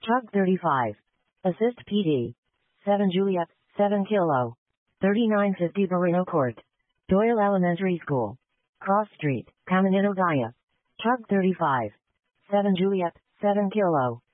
Chug 35. Assist PD. 7 Juliet, 7 Kilo. 3950 Barino Court. Doyle Elementary School. Cross Street, Caminito Daya. Chug 35. 7 Juliet, 7 Kilo.